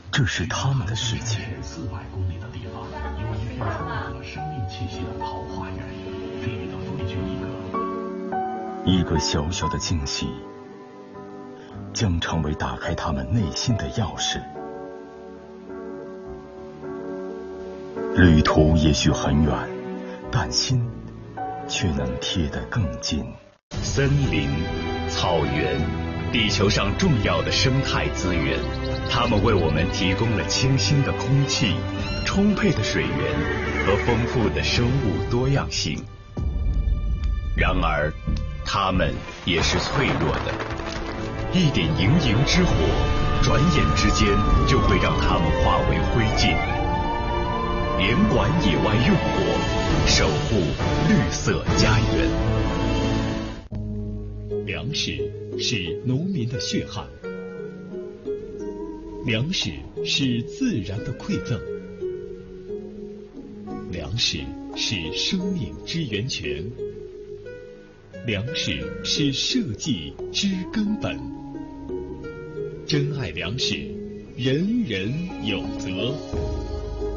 这是他们的世界。 400公里的地方，有一片充满了生命气息的桃花源，这里的风景一个小小的惊喜，将成为打开他们内心的钥匙。旅途也许很远，但心却能贴得更近。 森林、草原，地球上重要的生态资源，它们为我们提供了清新的空气、充沛的水源和丰富的生物多样性。然而，它们也是脆弱的，一点营营之火，转眼之间就会让它们化为灰烬。联管野外用火，守护绿色家园。粮食是农民的血汗，粮食是自然的馈赠，粮食是生命之源泉，粮食是社稷之根本。珍爱粮食，人人有责。